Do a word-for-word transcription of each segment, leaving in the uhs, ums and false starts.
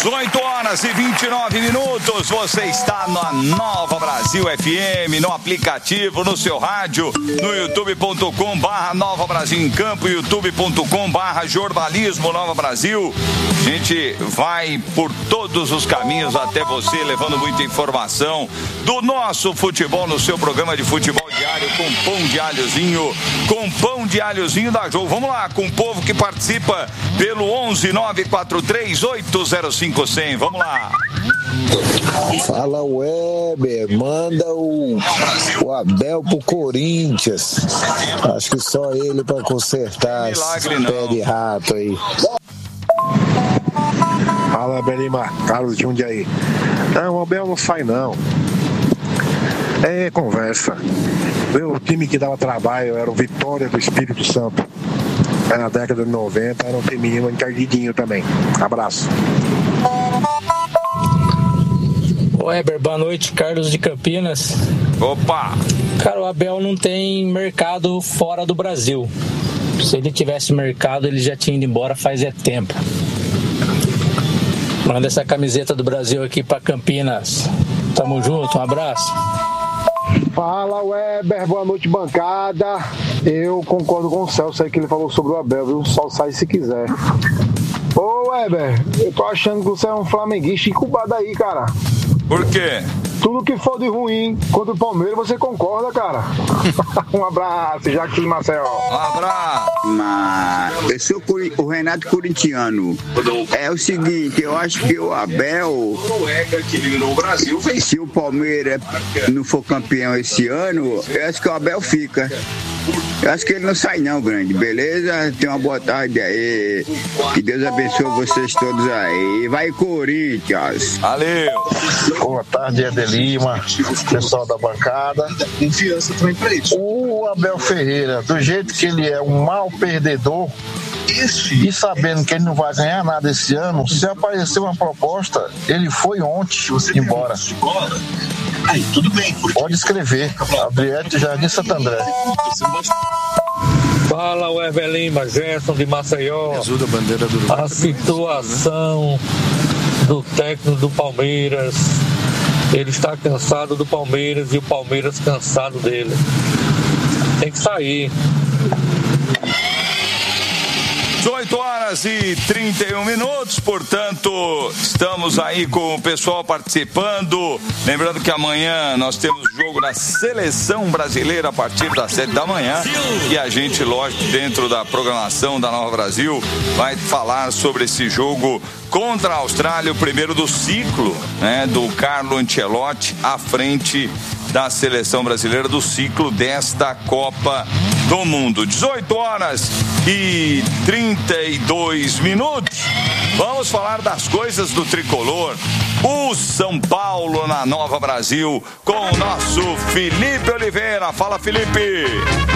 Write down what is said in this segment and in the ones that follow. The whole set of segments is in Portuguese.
dezoito horas e vinte e nove minutos, você está na Nova Brasil F M, no aplicativo, no seu rádio, no youtube ponto com barra Nova Brasil em Campo, youtube ponto com barra Jornalismo Nova Brasil. A gente vai por todos os caminhos até você, levando muita informação do nosso futebol no seu programa de futebol diário, com pão de alhozinho, com pão de alhozinho da Jogo. Vamos lá, com o povo que participa pelo onze nove quatro três oito zero cinco cem. Vamos lá. Fala, Weber, manda o, o Abel pro Corinthians. Acho que só ele pra consertar esse pé de rato aí. Fala, Belima, Carlos de Jundiaí. Não, o Abel não sai não. É conversa. O time que dava trabalho era o Vitória do Espírito Santo. É na década de noventa, era um time encardidinho também. Abraço. Weber, boa noite, Carlos de Campinas. Opa! Cara, o Abel não tem mercado fora do Brasil. Se ele tivesse mercado, ele já tinha ido embora faz é tempo. Manda essa camiseta do Brasil aqui pra Campinas. Tamo junto, um abraço. Fala, Weber, boa noite, bancada. Eu concordo com o Celso aí que ele falou sobre o Abel, viu? Só sai se quiser. Ô, Weber, eu tô achando que você é um flamenguista incubado aí, cara. Por quê? Tudo que for de ruim contra o Palmeiras, você concorda, cara? Um abraço, Jaque de Maceió. Um abraço. Mas eu sou o Renato corintiano. É o seguinte, eu acho que o Abel, se o Palmeiras não for campeão esse ano, eu acho que o Abel fica. Eu acho que ele não sai não, grande, beleza? Tenha uma boa tarde aí. Que Deus abençoe vocês todos aí. Vai, Corinthians. Valeu. Boa tarde, Edelima, pessoal da bancada. Confiança também pra isso. O Abel Ferreira, do jeito que ele é um mau perdedor, e sabendo que ele não vai ganhar nada esse ano, se aparecer uma proposta, ele foi ontem embora. Aí, tudo bem. Pode escrever. Adriete Jardim Santo André. Fala, Weber Lima, Gerson de Maceió. A situação do técnico do Palmeiras. Ele está cansado do Palmeiras e o Palmeiras cansado dele. Tem que sair. dezoito horas e trinta e um minutos, portanto, estamos aí com o pessoal participando. Lembrando que amanhã nós temos jogo da Seleção Brasileira a partir das sete da manhã. E a gente, lógico, dentro da programação da Nova Brasil, vai falar sobre esse jogo contra a Austrália, o primeiro do ciclo, né, do Carlo Ancelotti à frente da Seleção Brasileira do ciclo desta Copa do Mundo. dezoito horas e trinta e dois minutos. Vamos falar das coisas do tricolor. O São Paulo na Nova Brasil com o nosso Felipe Oliveira. Fala, Felipe.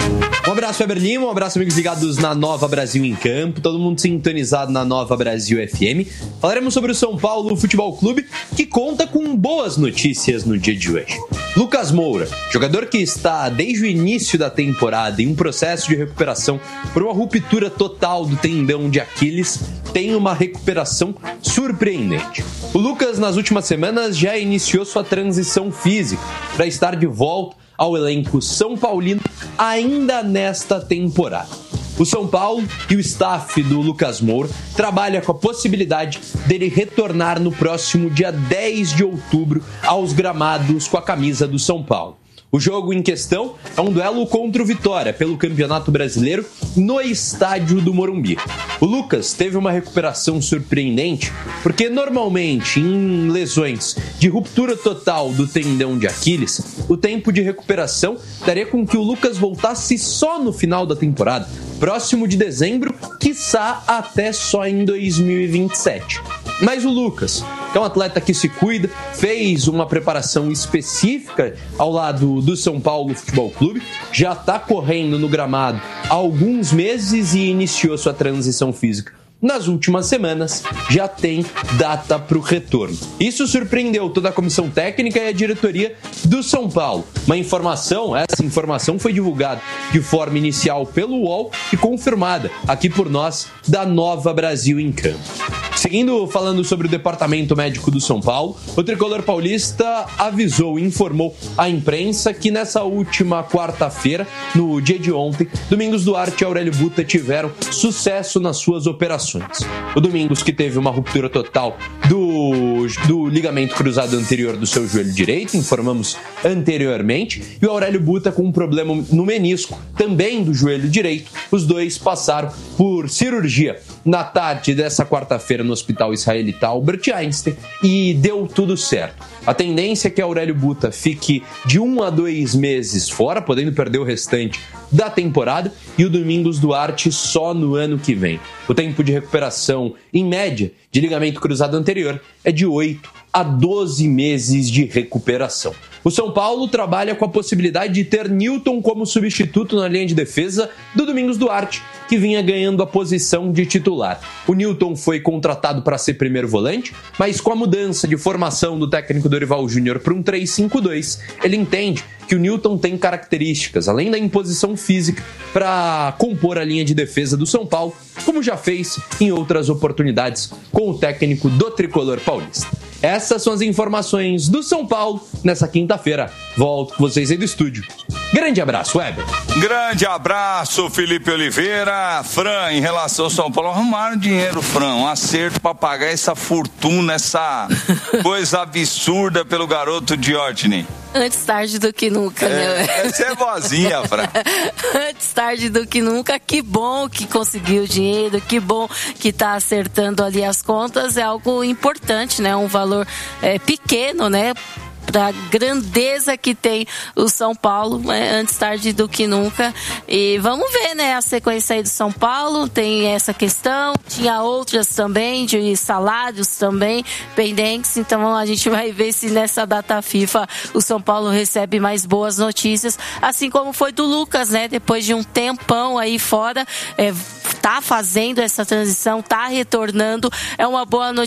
Um abraço, Weber Lima, um abraço, amigos ligados na Nova Brasil em Campo, todo mundo sintonizado na Nova Brasil F M. Falaremos sobre o São Paulo Futebol Clube, que conta com boas notícias no dia de hoje. Lucas Moura, jogador que está desde o início da temporada em um processo de recuperação por uma ruptura total do tendão de Aquiles, tem uma recuperação surpreendente. O Lucas, nas últimas semanas, já iniciou sua transição física para estar de volta ao elenco São Paulino ainda nesta temporada. O São Paulo e o staff do Lucas Moura trabalham com a possibilidade dele retornar no próximo dia dez de outubro aos gramados com a camisa do São Paulo. O jogo em questão é um duelo contra o Vitória pelo Campeonato Brasileiro no estádio do Morumbi. O Lucas teve uma recuperação surpreendente porque normalmente em lesões de ruptura total do tendão de Aquiles, o tempo de recuperação daria com que o Lucas voltasse só no final da temporada, próximo de dezembro, quiçá até só em dois mil e vinte e sete. Mas o Lucas, que é um atleta que se cuida, fez uma preparação específica ao lado do São Paulo Futebol Clube, já está correndo no gramado há alguns meses e iniciou sua transição física nas últimas semanas, já tem data para o retorno. Isso surpreendeu toda a comissão técnica e a diretoria do São Paulo. Uma informação, essa informação foi divulgada de forma inicial pelo U O L e confirmada aqui por nós da Nova Brasil em Campo. Seguindo falando sobre o departamento médico do São Paulo, o tricolor paulista avisou e informou à imprensa que nessa última quarta-feira, no dia de ontem, Domingos Duarte e Aurélio Buta tiveram sucesso nas suas operações. O Domingos, que teve uma ruptura total do, do ligamento cruzado anterior do seu joelho direito, informamos anteriormente, e o Aurélio Buta com um problema no menisco, também do joelho direito. Os dois passaram por cirurgia na tarde dessa quarta-feira no Hospital Israelita Albert Einstein e deu tudo certo. A tendência é que Aurélio Buta fique de um a dois meses fora, podendo perder o restante da temporada, e o Domingos Duarte só no ano que vem. O tempo de recuperação, em média, de ligamento cruzado anterior é de oito a doze meses de recuperação. O São Paulo trabalha com a possibilidade de ter Newton como substituto na linha de defesa do Domingos Duarte, que vinha ganhando a posição de titular. O Newton foi contratado para ser primeiro volante, mas com a mudança de formação do técnico Dorival Júnior para um três cinco dois, ele entende que o Newton tem características, além da imposição física, para compor a linha de defesa do São Paulo, como já fez em outras oportunidades com o técnico do tricolor paulista. Essas são as informações do São Paulo nessa quinta-feira. Volto com vocês aí do estúdio. Grande abraço, Weber. Grande abraço, Felipe Oliveira. Fran, em relação ao São Paulo, arrumaram dinheiro, Fran. Um acerto para pagar essa fortuna, essa coisa absurda pelo garoto Diógenes. Antes tarde do que nunca, é, né? Essa é vozinha, Fran. Antes tarde do que nunca. Que bom que conseguiu o dinheiro, que bom que tá acertando ali as contas. É algo importante, né? Um valor é, pequeno, né? Para a grandeza que tem o São Paulo, né? Antes tarde do que nunca. E vamos ver, né, a sequência aí do São Paulo, tem essa questão, tinha outras também, de salários também pendentes, então a gente vai ver se nessa data FIFA o São Paulo recebe mais boas notícias, assim como foi do Lucas, né, depois de um tempão aí fora, é, tá fazendo essa transição, tá retornando, é uma boa notícia